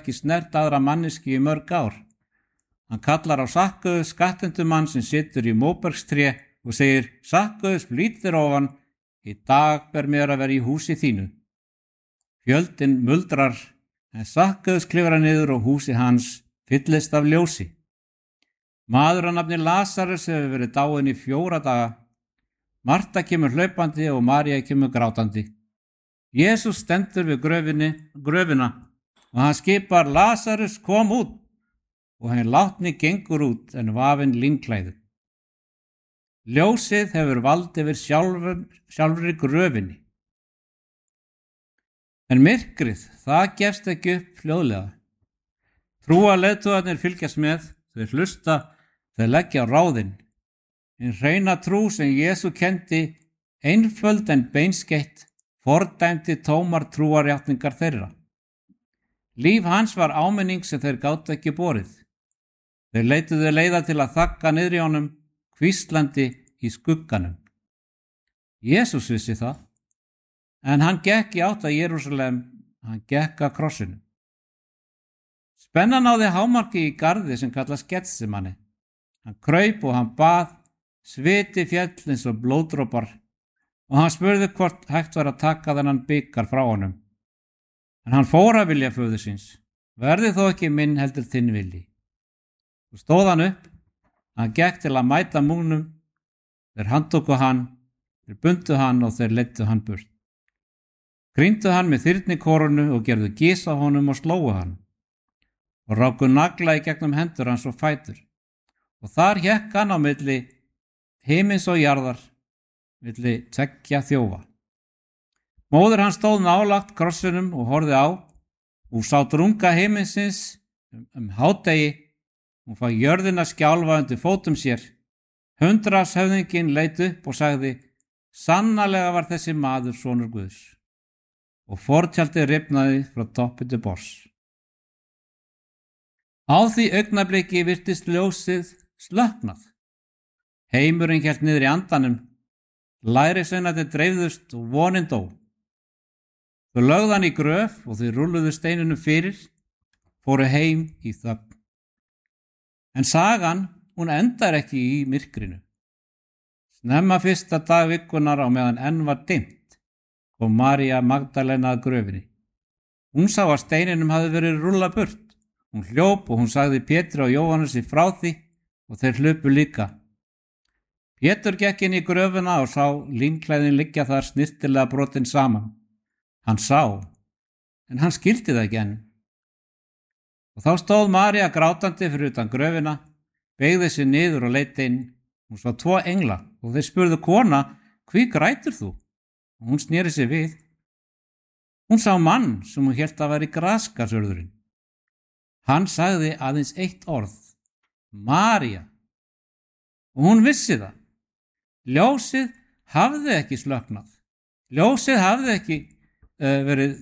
ekki snert aðra manneski í mörg ár. Hann kallar á Sakkaus, skattendumann sem situr í móbergstré og segir: Sakkaus, flýt þér ofan, í dag ber mér að vera í húsi þínu. Fjöldinn muldrar, en Sakkaus klifrar niður og húsi hans fyllist af ljósi. Maður að nafni Lasarus hefur verið dáinn í 4 daga. Marta kemur hlaupandi og María kemur grátandi. Jesús stendur við gröfina og hann skipar: Lasarus, kom út, og hinn látni gengur út en vafinn línklæðu. Ljósið hefur vald yfir sjálfri gröfinni. En myrkrið, það gefst ekki upp hljóðlega. Trúarleiðtogarnir fylgjast með, þau hlusta, þau leggja á ráðin. Hinn hreina trú sem Jesú kenndi, einföld en beinskeytt, fordæmdi tómar trúarjátningar þeirra. Líf hans var áminning sem þeir gátu ekki borið. Þeir leituðu leiða til að þagga niðri í honum, hvíslandi í skugganum. Jesús vissi það, en hann gekk í átt að Jerúsalem, hann gekk að krossinu. Spennan náði hámarki í garði sem kallast Getsemani. Hann kraup og hann bað, sviti féll eins og blóðdropar, og hann spurði hvort hægt var að taka þennan bikar frá honum. En hann fór að vilja föður síns. Verði þó ekki minn heldur þinn vilji. Og stóð hann upp, hann gekk til að mæta múgnum, þeir handtóku hann, þeir bundu hann og þeir leiddu hann burt. Gríndu hann með þyrnikorunu og gerðu gys á honum og slógu hann, og ráku nagla í gegnum hendur hans og fætur. Og þar hékk hann á milli himins og jarðar, milli 2 þjófa. Móðir hans stóð nálægt krossinum og horfði á, og sá drunga himinsins hádegi. Hún fann jörðina skjálfa undir fótum sér. Hundraðshöfðinginn leit upp og sagði: Sannarlega var þessi maður sonur Guðs. Og fortjaldið rifnaði frá toppi til botns. Á því augnabliki virtist ljósið slökknað. Heimurinn hélt niður í andanum. Lærisveinarnir dreifðust og vonin dó. Þau lögðu hann í gröf og þau rúlluðu steinunum fyrir, fóru heim í þögn. En sagan, hún endar ekki í myrkrinu. Snemma fyrsta dag vikunar á meðan enn var dimmt, kom María Magdalena að gröfinni. Hún sá að steininum hafði verið rúllað burt. Hún hljóp og hún sagði Pétri og Jóhannesi frá því og þeir hlupu líka. Pétur gekk inn í gröfina og sá línklæðin liggja þar snyrtilega brotin saman. Hann sá, en hann skildi það ekki enn. Og þá stóð María grátandi fyrir utan gröfina, beygði sig niður og leit inn. Hún sá 2 engla og þeir spurðu: Kona, hví grætur þú? Og hún sneri sig við. Hún sá mann sem hún hélt að væri graskarsörðurinn. Hann sagði aðeins 1 orð: María. Og hún vissi það. Ljósið hafði ekki slökknað. Ljósið hafði ekki verið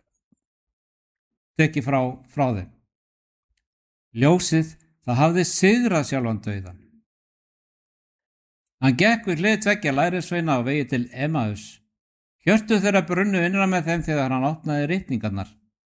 tekið frá þeim. Ljósið, það hafði sigrað sjálfan dauðan. Hann gekk við hlið 2 lærisveina á vegi til Emmaus. Hjörtu þeirra brunnu innra með þeim þegar hann opnaði ritningarnar.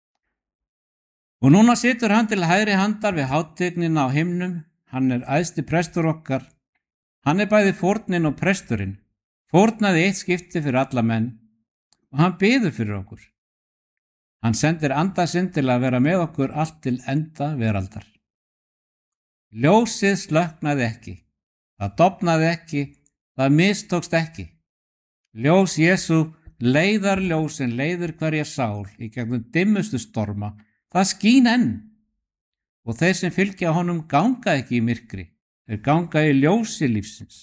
Og núna situr hann til hægri handar við hátignina á himnum. Hann er æðsti prestur okkar. Hann er bæði fórnin og presturinn. Fórnaði 1 skipti fyrir alla menn og hann biður fyrir okkur. Hann sendir anda sinn til að vera með okkur allt til enda veraldar. Ljósið slökknaði ekki. Það dofnaði ekki. Það mistókst ekki. Ljós Jesú, leiðarljós sem leiðir hverja sál í gegnum dimmustu storma, það skín enn. Og þeir sem fylgja honum ganga ekki í myrkri. Þeir ganga í ljósi lífsins.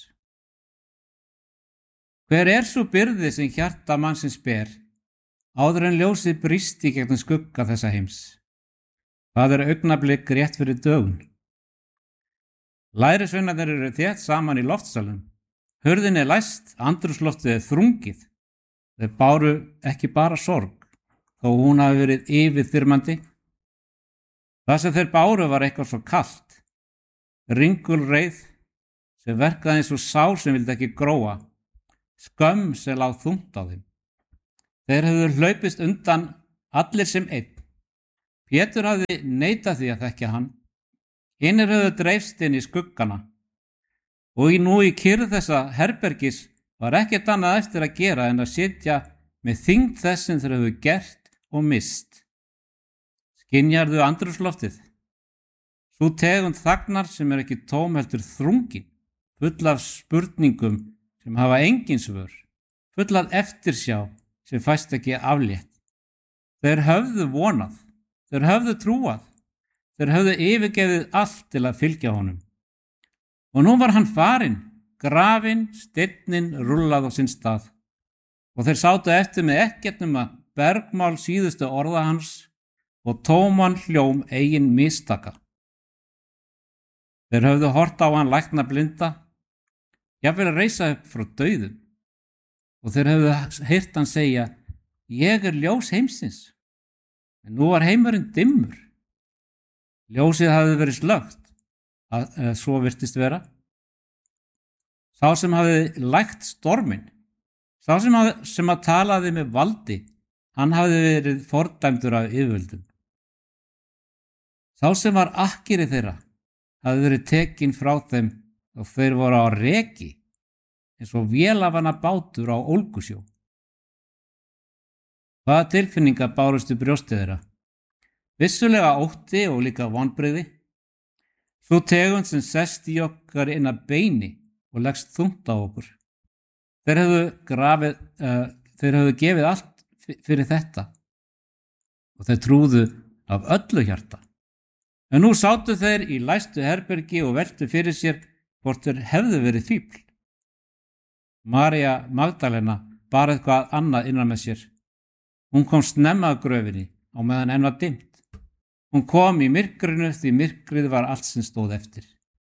Hver er svo byrði sem hjarta mannsins ber, áður en ljósið brýst í gegnum skugga þessa heims? Það er augnablik rétt fyrir dögun. Lærisveinarnir eru þétt saman í loftsalum. Hurðin er læst, andrúmsloftið er þrungið. Þeir báru ekki bara sorg, þó hún hafi verið yfirþyrmandi. Það sem þeir báru var eitthvað svo kalt, ringulreið sem verkaði eins og sár sem vildi ekki gróa, skömm sem lá þungt á þeim. Þeir hefðu hlaupist undan allir sem einn. Pétur hafði neitað því að þekkja hann. Hinir höfðu dreifst inn í skuggana og nú í kyrrð þessa herbergis var ekkert annað eftir að gera en að sitja með þyngd þess sem þeir höfðu gert og mist. Skynjarðu andrúmsloftið? Sú tegund þagnar sem ekki tóm heldur þrungin, full af spurningum sem hafa engin svör, full af eftirsjá sem fæst ekki aflétt. Þeir höfðu vonað, þeir höfðu trúað, þeir höfðu yfirgefið allt til að fylgja honum. Og nú var hann farinn, grafinn, steinninn rullað á sinn stað. Og þeir sátu eftir með ekkert nema bergmál síðustu orða hans og tóman hljóm eigin mistaka. Þeir höfðu hort á hann lækna blinda, jafnvel að reisa upp frá dauðum. Og þeir höfðu heyrt hann segja, ég ljós heimsins. En nú var heimurinn dimmur. Ljósið hafði verið slökkt, svo virtist vera. Sá sem hafði lægt storminn, sá sem að talaði með valdi, hann hafði verið fordæmdur af yfirvöldum. Sá sem var akkeri þeirra hafði verið tekinn frá þeim og þeir voru á reki, eins og vélafanna bátur á ólgusjó. Hvaða tilfinningar bárust í brjósti þeirra? Vissulega ótti og líka vonbrigði. Sú tegund sem sest í okkar inn að beini og leggst þungt á okkur. Þeir höfðu gefið allt fyrir þetta og þeir trúðu af öllu hjarta. En nú sátu þeir í læstu herbergi og veltu fyrir sér hvort þeir hefðu verið fífl. María Magdalena bar eitthvað annað innan með sér. Hún kom snemma að gröfinni á meðan enn var dimmt. Hún kom í myrkrinu því myrkrið var allt sem stóð eftir.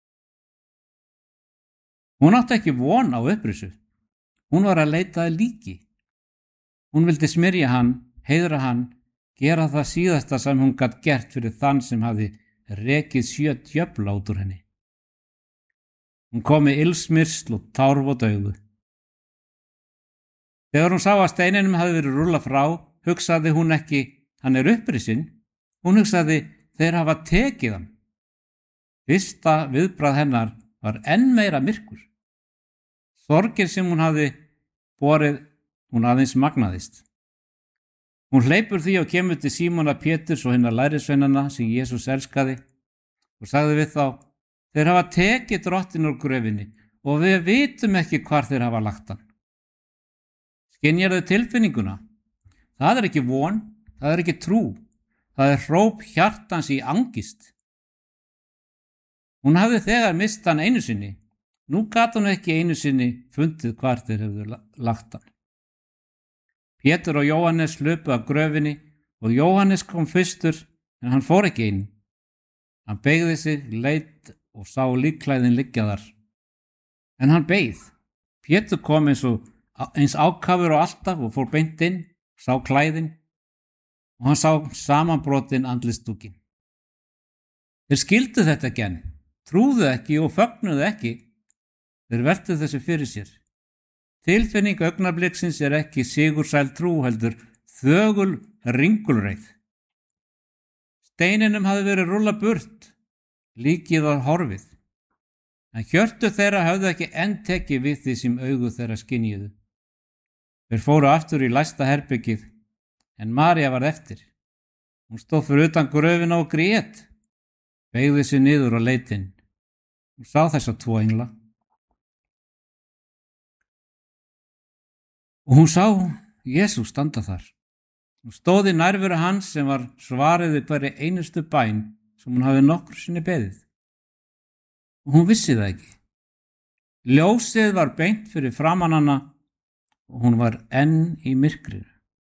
Hún átti ekki von á upprisu. Hún var að leita að líki. Hún vildi smyrja hann, heiðra hann, gera það síðasta sem hún gat gert fyrir þann sem hafði rekið 7 djöfla út úr henni. Hún kom með ilsmyrsl og tárvot augu. Þegar hún sá að steininum hafði verið rúllað frá, hugsaði hún ekki, hann upprisinn. Hún hugsaði, þeir hafa tekið hann. Fyrsta viðbragð hennar var enn meira myrkur. Sorgir sem hún hafði borið, hún aðeins magnaðist. Hún hleypur því og kemur til Símona Péturs og hinna lærisveinanna sem Jesús elskaði og sagði við þá, þeir hafa tekið drottinn úr gröfinni og við vitum ekki hvar þeir hafa lagt hann. Skynjarðu tilfinninguna? Það er ekki von, það er ekki trú. Það er hróp hjartans í angist. Hún hafði þegar mist hann einu sinni. Nú gat hún ekki einu sinni fundið hvar þeir hefðu lagt hann. Pétur og Jóhannes hlupu af gröfinni og Jóhannes kom fyrstur en hann fór ekki inn. Hann beygði sig, leit og sá líkklæðin liggja þar. En hann beið. Pétur kom eins ákafur og alltaf og fór beint inn, sá klæðin og hann sá samanbrotin andlitsdúkinn. Þeir skildu þetta ekki enn, trúðu ekki og fögnuðu ekki. Þeir veltu þessu fyrir sér. Tilfinning augnabliksins er ekki sigursæl trú heldur þögul ringulreið. Steininum hafði verið rúllað burt, líkið var horfið. En hjörtu þeirra höfðu ekki enn tekið við því sem augu þeirra skynjuðu. Þeir fóru aftur í læsta herbergið, en María var eftir. Hún stóð fyrir utan gröfina og grét, beygði sig niður á leitin. Hún sá þessa 2 engla. Og hún sá Jesús standa þar. Hún stóð í nærveru hans sem var svarið við hverri einustu bæn sem hún hafði nokkru sinni beðið. Og hún vissi það ekki. Ljósið var beint fyrir framan hana og hún var enn í myrkrinu.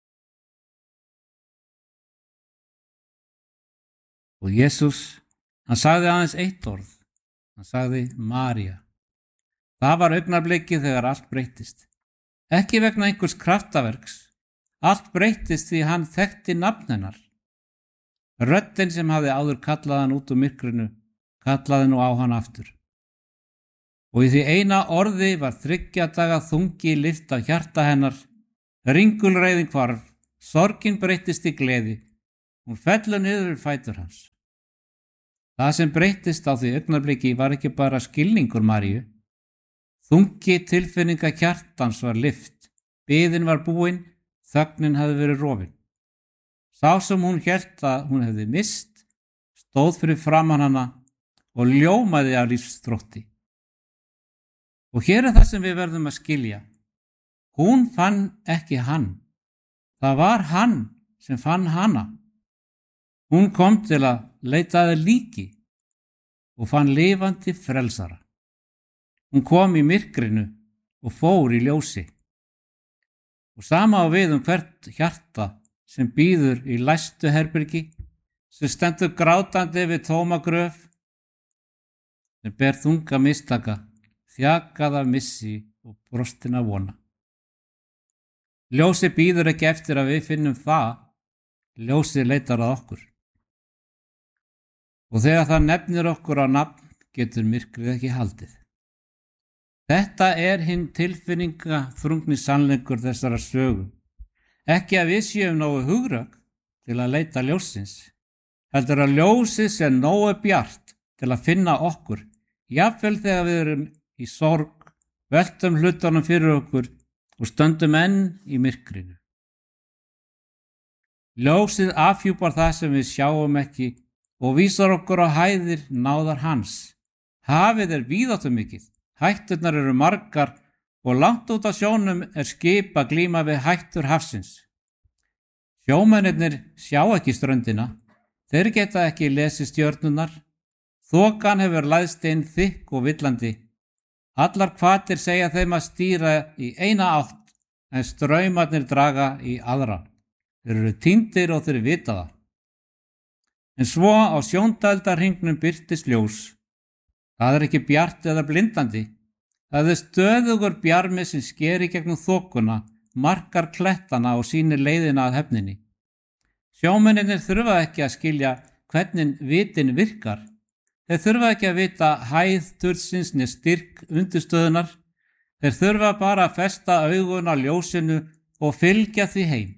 Og Jesús, hann sagði aðeins eitt orð. Hann sagði María. Það var augnablikið þegar allt breyttist. Ekki vegna einhvers kraftaverks. Allt breyttist því hann þekkti nafn hennar. Röddin sem hafði áður kallað hann út úr myrkrinu, kallaði nú á hann aftur. Og í því eina orði var 3 daga þungi lyft af hjarta hennar. Ringulreiðin hvarf, sorgin breyttist í gleði. Hún fellur niður við fætur hans. Það sem breyttist á því augnabliki var ekki bara skilningur Maríu. Þungi tilfinninga hjartans var lyft. Biðin var búin, þögnin hafði verið rofin. Sá sem hún hélt að hún hefði mist, stóð fyrir framan hana og ljómaði af lífsþrótti. Og hér er það sem við verðum að skilja. Hún fann ekki hann. Það var hann sem fann hana. Hún kom til að leita að líki og fann lifandi frelsara. Hún kom í myrkrinu og fór í ljósi. Og sama á við hvert hjarta sem bíður í læstu herbergi, sem stendur grátandi við tóma gröf, sem ber þunga mistaka, þjakað af missi og brostina vona. Ljósi bíður ekki eftir að við finnum það, ljósi leitar að okkur. Og þegar það nefnir okkur á nafn, getur myrkrið ekki haldið. Þetta er hinn tilfinningaþrungni sannleikur þessara sögu. Ekki að við séum nógu hugrögg til að leita ljósins, heldur að ljósið sé nógu bjart til að finna okkur, jafnvel þegar við erum í sorg, veltum hlutunum fyrir okkur og stöndum enn í myrkrinu. Ljósið afhjúpar það sem við sjáum ekki og vísar okkur á hæðir náðar hans. Hafið er víðáttumikið, hætturnar eru margar og langt út á sjónum er skip að glíma við hættur hafsins. Sjómennirnir sjá ekki ströndina, þeir geta ekki lesið stjörnurnar, þokan hefur læðst inn þykk og villandi. Allar hvatir segja þeim að stýra í eina átt, en straumarnir draga í aðra. Þeir eru týndir og þeir vita það. En svo á sjóndældarhringnum birtist ljós. Það er ekki bjart eða blindandi. Það er stöðugur bjarmi sem skeri gegnum þokuna, markar klettana og sýnir leiðina að hefninni. Sjómennirnir þurfa ekki að skilja hvernig vitin virkar. Þeir þurfa ekki að vita hæð tursins né styrk undirstöðunar. Þeir þurfa bara að festa augun á ljósinu og fylgja því heim.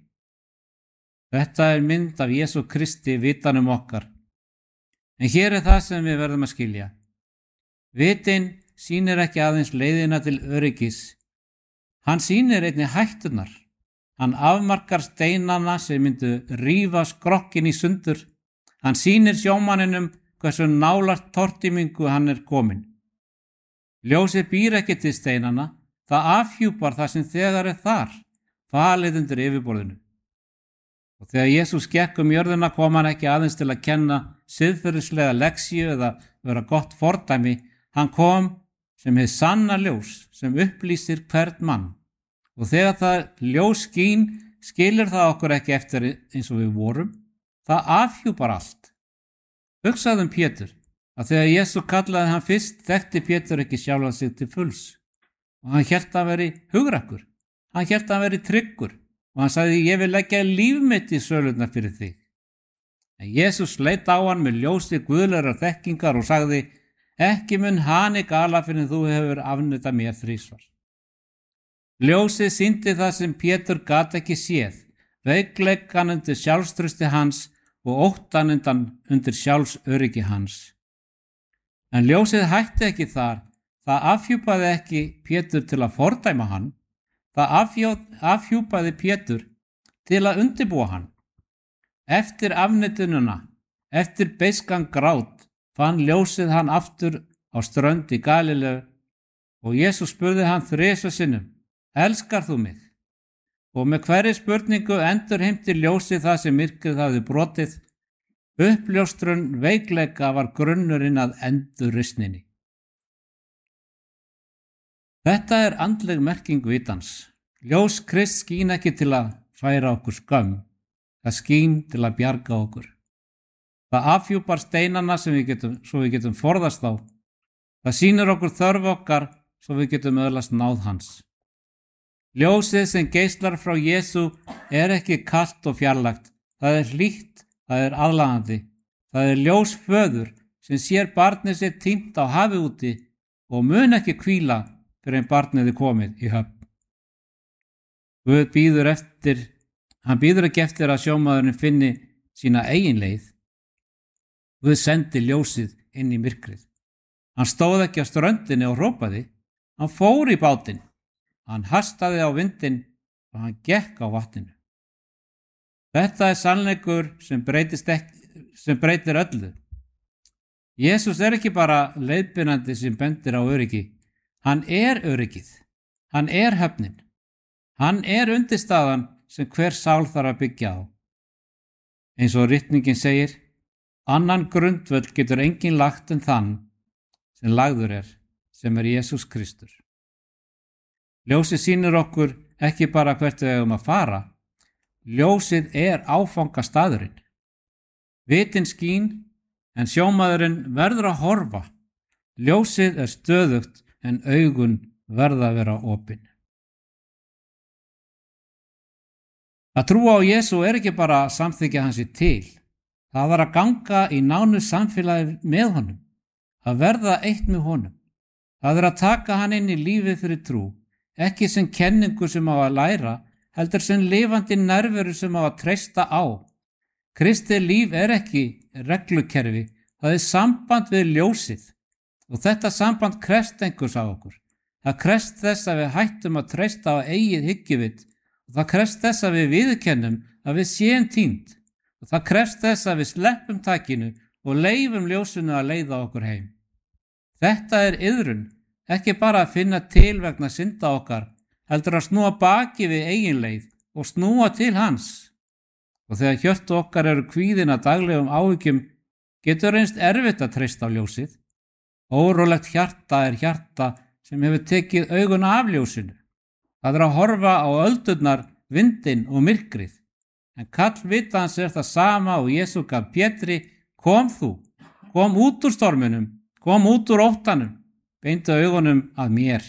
Þetta er mynd af Jesú Kristi vitanum okkar. En hér er það sem við verðum að skilja. Vitin sýnir ekki aðeins leiðina til öryggis. Hann sýnir einnig hætturnar. Hann afmarkar steinana sem myndu rífa skrokkin í sundur. Hann sýnir sjómanninum hversu nálægt tortímingu hann er komin. Ljósið býr ekki til steinana, það afhjúpar það sem þegar er þar, falið undir yfirborðinu. Og þegar Jesús gekk jörðina kom hann ekki aðeins til að kenna siðferðislega leksíu eða vera gott fordæmi, hann kom sem hið sanna ljós sem upplýsir hvern mann. Og þegar það ljós skín, skilur það okkur ekki eftir eins og við vorum, það afhjúpar allt. Hugsaðu Pétur, að þegar Jesú kallaði hann fyrst, þekkti Pétur ekki sjálfan sig til fulls. Og hann hélt að veri hugrakkur, hann hélt að veri tryggur, og hann sagði, ég vil leggja líf mitt í sölurnar fyrir þig. En Jesús leit á hann með ljósi guðlegar þekkingar og sagði, ekki mun hani gala fyrir þú hefur afneitað mér 3 sinnum. Ljósið sýndi það sem Pétur gat ekki séð, veikleikan undir sjálfstrausti hans og óttan undir sjálfsöryggi hans. En ljósið hætti ekki þar, það afhjúpaði ekki Pétur til að fordæma hann, það afhjúpaði Pétur til að undirbúa hann. Eftir afneitununa, eftir beiskan grát, fann ljósið hann aftur á strönd í Galileu og Jesús spurði hann 3 sinnum, elskar þú mig? Og með hverri spurningu endurheimti ljósið það sem myrkrið hafði brotið. Uppljóstrun veikleika var grunnurinn að endurreisninni. Þetta er andleg merking vitans. Ljós Krists skín ekki til að færa okkur skömm, það skín til að bjarga okkur. Það afhjúpar steinana svo við getum forðast á. Það sýnir okkur þörf okkar svo við getum öðlast náð hans. Ljósið sem geislar frá Jesú er ekki kalt og fjarlægt, það er hlýtt, það er aðlaðandi. Það er ljós föður sem sér barnið sér týnt á hafi úti og mun ekki hvíla fyrir en barnið er komið í höfn. Guð bíður ekki eftir að sjómaðurinn finni sína eigin leið. Guð sendi ljósið inn í myrkrið. Hann stóð ekki á ströndinni og hrópaði, hann fór í bátinn. Hann hastaði á vindinn og hann gekk á vatninu. Þetta er sannleikur sem breytir öllu. Jesús er ekki bara leiðbeinandi sem bendir á öryggi. Hann er öryggið. Hann er höfnin. Hann er undirstaðan sem hver sál þarf að byggja á. Eins og ritningin segir, annan grundvöll getur enginn lagt en þann sem lagður er, sem er Jesús Kristur. Ljósið sýnir okkur ekki bara hvert við eigum að fara. Ljósið er áfangastaðurinn. Vitin skín, en sjómaðurinn verður að horfa. Ljósið er stöðugt, en augun verða að vera opin. Að trúa á Jesú er ekki bara að samþykkja hans til. Það var að ganga í nánu samfélagi með honum, að verða eitt með honum. Það er að taka hann inn í lífið fyrir trú, ekki sem kenningu sem á að læra, heldur sem lifandi nærveru sem á að treysta á. Kristið líf er ekki reglukerfi, það er samband við ljósið og þetta samband krefst einhvers á okkur. Það krefst þess að við hættum að treysta á eigið hyggjuvit og það krefst þess að við viðurkennum að við séum týnd og það krefst þess að við sleppum takinu og leyfum ljósinu að leiða okkur heim. Þetta er iðrun, ekki bara að finna til vegna synda okkar, heldur að snúa baki við eigin leið og snúa til hans. Og þegar hjörtu okkar eru kvíðin að daglegum áhyggjum, getur reynst erfitt að treysta á ljósið. Órólegt hjarta er hjarta sem hefur tekið augun af ljósinu. Það er að horfa á öldurnar, vindinn og myrkrið. En kall vitans er það sama og Jesú gaf Pétri, kom þú, kom út úr storminum, kom út úr óttanum, beindu augunum að mér.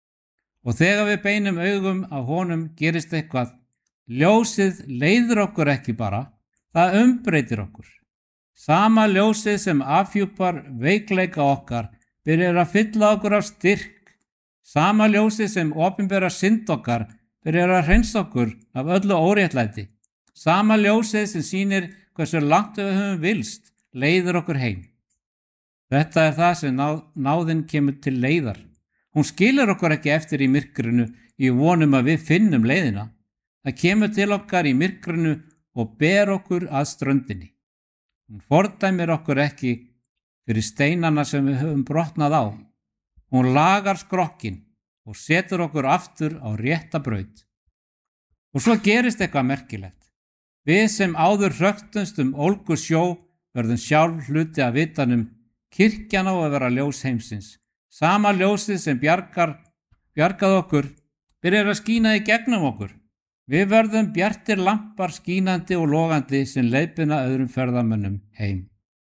Og þegar við beinum augum að honum gerist eitthvað. Ljósið leiðir okkur ekki bara, það umbreytir okkur. Sama ljósið sem afhjúpar veikleika okkar byrjar að fylla okkur af styrk. Sama ljósið sem opinberar synd okkar byrjar að hreinsa okkur af öllu óréttlæti. Sama ljósið sem sýnir hversu langt við höfum vilst leiðir okkur heim. Þetta er það sem náðin kemur til leiðar. Hún skilur okkur ekki eftir í myrkrinu í vonum að við finnum leiðina. Það kemur til okkar í myrkrinu og ber okkur að ströndinni. Hún fordæmir okkur ekki fyrir steinana sem við höfum brotnað á. Hún lagar skrokkin og setur okkur aftur á rétta braut. Og svo gerist eitthvað merkilegt. Við sem áður hröktumst ólgu sjó verðum sjálf hluti af vitanum. Kirkjan á að vera ljós heimsins. Sama ljósið sem bjargað okkur byrjar að skína í gegnum okkur. Við verðum bjartir lampar skínandi og logandi sem leiðbeina öðrum ferðamönnum heim.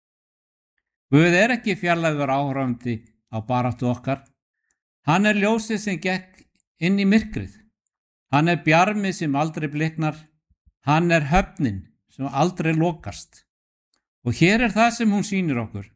Guð er ekki fjarlægur áhorfandi á baráttu okkar. Hann er ljósið sem gekk inn í myrkrið. Hann er bjarmið sem aldrei bliknar. Hann er höfnin sem aldrei lokast. Og hér er það sem hún sýnir okkur.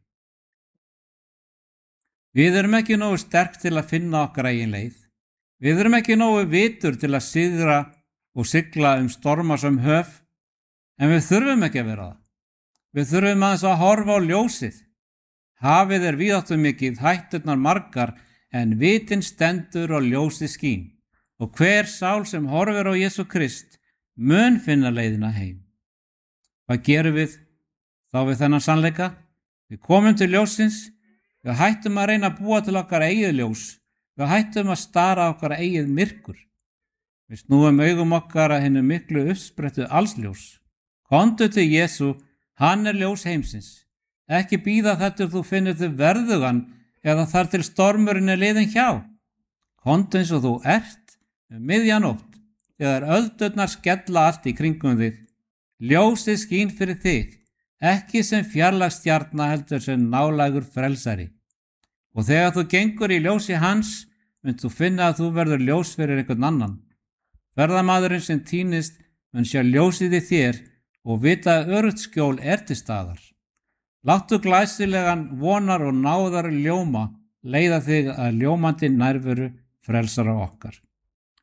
Við erum ekki nógu sterk til að finna okkar eigin leið. Við erum ekki nógu vitur til að sigra og sigla stormasöm höf, en við þurfum ekki að vera það. Við þurfum aðeins að horfa á ljósið. Hafið er víðáttumikið, hætturnar margar, en vitin stendur og ljósið skín. Og hver sál sem horfir á Jesú Krist mun finna leiðina heim. Hvað gerum við þá við þennan sannleika? Við komum til ljósins, við hættum að reyna að búa til okkar eigið ljós, við hættum að stara okkar eigið myrkur. Við snúum augum okkar að hinnu miklu uppsprettu allsljós. Komdu til Jesú, hann er ljós heimsins. Ekki bíða þar til þú finnur þig verðugan eða þar til stormurinn er liðinn hjá. Komdu eins og þú ert miðjanótt, þegar öldurnar skella allt í kringum þig. Ljósið skín fyrir þig, ekki sem fjarlægstjarna heldur sem nálægur frelsari. Og þegar þú gengur í ljósi hans, mynd þú finna að þú verður ljós fyrir einhvern annan. Ferðamaðurinn sem týnist mun sjá ljósið í þér og vita að öruggt skjól er til staðar. Láttu glæsilegan vonar og náðar ljóma leiða þig að ljómandi nærveru frelsara okkar.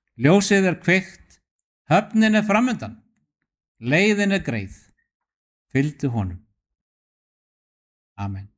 Ljósið er kveikt, höfnin er framundan, leiðin er greið. fylgdu honum. Amen.